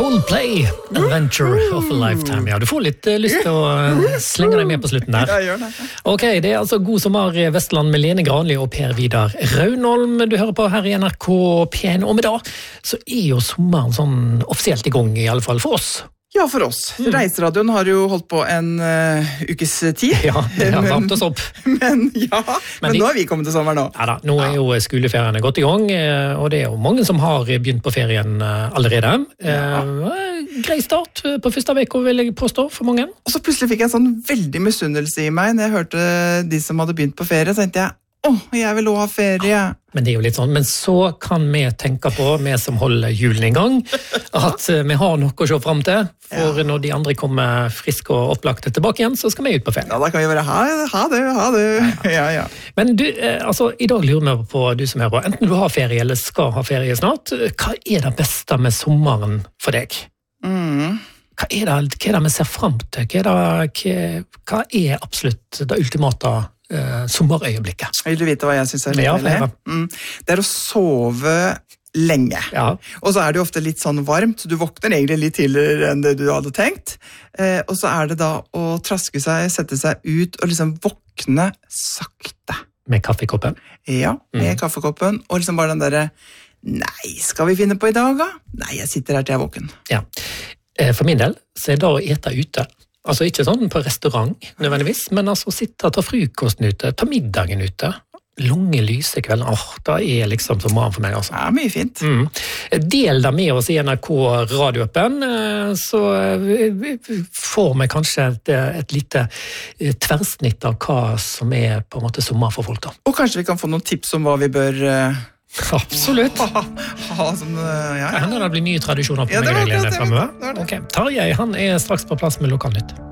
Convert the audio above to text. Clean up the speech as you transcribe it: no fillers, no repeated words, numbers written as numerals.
Coldplay, Adventure of a Lifetime. Ja, du får litt lyst til å slenge deg med på slutten der. Ja, jeg gjør det. Ok, det er altså God sommer Vestland med Lene Granli og Per Vidar Raunholm. Du hører på her i NRK P1. Og med da så er jo sommeren sånn offisielt i gang, i alle fall for oss. Ja, for oss. Reiseradioen har jo holdt på en ukes tid. Ja, det har varmt oss opp. Men nå er vi kommet til sommer nå. Ja da, nå er jo skoleferiene gått i gang, og det er jo mange som har begynt på ferien allerede. Grei start på første veka, vil jeg påstå, for mange. Og så plutselig fikk jeg en sånn veldig misunnelse i meg når jeg hørte de som hadde begynt på ferie, så tenkte jeg, jeg vil også ha ferie. Men det er jo litt sånn, men så kan vi tenke på, vi som holder julen i gang, at vi har noe å se frem til, for når de andre kommer friske og opplagte tilbake igjen, så skal vi ut på ferie. Ja, da kan vi bare ha det. Ja. Men du, altså, i dag lurer vi på, du som hører på, enten du har ferie eller skal ha ferie snart, hva er det beste med sommeren for deg? Hva er det vi ser frem til? Hva er absolutt det ultimate sommerøyeblikket? Vil du vite hva jeg synes er litt deilig? Det er å sove lenge. Ja. Og så er det jo ofte litt sånn varmt, så du våkner egentlig litt tidligere enn det du hadde tenkt. Og så er det da å traske seg, sette seg ut og liksom våkne sakte. Med kaffekoppen? Ja, med kaffekoppen. Og liksom bare den der, nei, skal vi finne på i dag da? Nei, jeg sitter her til jeg er våken. Ja. For min del så er det å ete ute. Altså ikke sånn på restaurant nødvendigvis, men altså sitte og ta frokosten ute, ta middagen ute, lange lyse kvelden, det er liksom så magen for meg altså. Ja, mye fint. Del det med oss i NRK radioappen, så får vi kanskje et lite tverrsnitt av hva som er på en måte sommer for folk da. Og kanskje vi kan få noen tips om hva vi bør... Absolutt. Ja. Det blir nye tradisjoner på meg fremover. Ok, Tarjei, han er straks på plass med Lokalnytt.